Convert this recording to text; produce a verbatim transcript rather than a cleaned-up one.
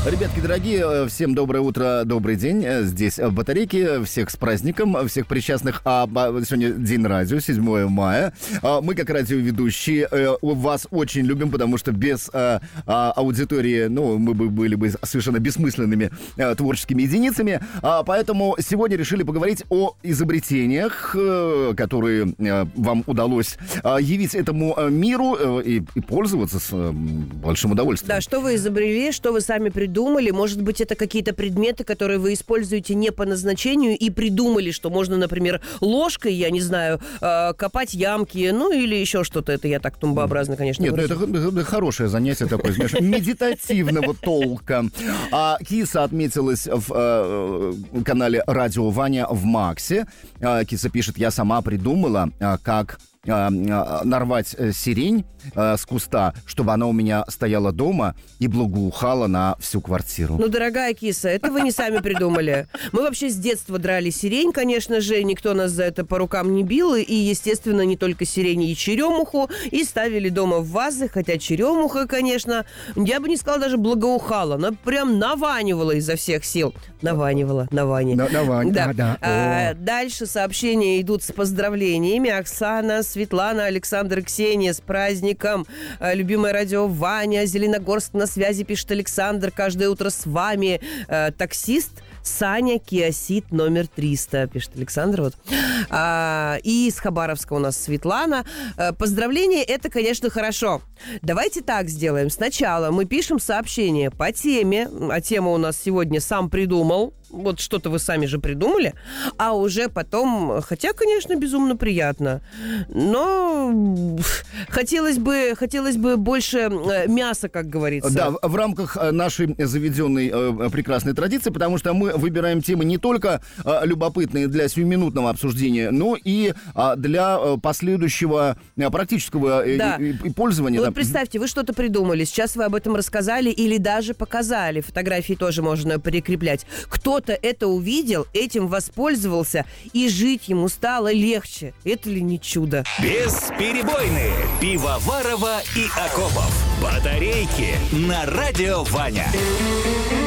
Ребятки дорогие, всем доброе утро, добрый день. Здесь батарейки. Всех с праздником, всех причастных. А сегодня День радио, седьмое мая. Мы, как радиоведущие, вас очень любим, потому что без аудитории, ну, мы бы были бы совершенно бессмысленными творческими единицами. Поэтому сегодня решили поговорить о изобретениях, которые вам удалось явить этому миру и, и пользоваться с большим удовольствием. Да, что вы изобрели, что вы сами придумали. Думали, может быть, это какие-то предметы, которые вы используете не по назначению и придумали, что можно, например, ложкой, я не знаю, копать ямки, ну или еще что-то. Это я так тумбообразно, конечно. Нет, ну это, это хорошее занятие такое, знаешь, медитативного толка. А Киса отметилась в э, канале «Радио Ваня» в Максе. Киса пишет: я сама придумала, как нарвать сирень э, с куста, чтобы она у меня стояла дома и благоухала на всю квартиру. Ну, дорогая Киса, это вы не сами придумали. Мы вообще с детства драли сирень, конечно же, никто нас за это по рукам не бил, и, естественно, не только сирень и черемуху, и ставили дома в вазы, хотя черемуха, конечно, я бы не сказала, даже благоухала, она прям наванивала изо всех сил. Наванивала, навани. На, навань, да. А, да. А, дальше сообщения идут с поздравлениями. Оксана, Светлана, Александр, Ксения, с праздником. Любимое радио Ваня, Зеленогорск на связи, пишет Александр. Каждое утро с вами. Таксист Саня, Киосит номер триста, пишет Александр. Вот. А, и из Хабаровска у нас Светлана. Поздравления, это, конечно, хорошо. Давайте так сделаем. Сначала мы пишем сообщение по теме, а тема у нас сегодня «Сам придумал». Вот что-то вы сами же придумали, а уже потом, хотя, конечно, безумно приятно, но хотелось бы, хотелось бы больше мяса, как говорится. Да, в рамках нашей заведенной э, прекрасной традиции, потому что мы выбираем темы не только э, любопытные для сиюминутного обсуждения, но и э, для э, последующего э, практического э, да. и, и пользования. Вот да. представьте, вы что-то придумали, сейчас вы об этом рассказали или даже показали, фотографии тоже можно прикреплять. Кто-то это увидел, этим воспользовался, и жить ему стало легче. Это ли не чудо? Бесперебойные. Пивоварова и Акопов. Батарейки на радио Ваня.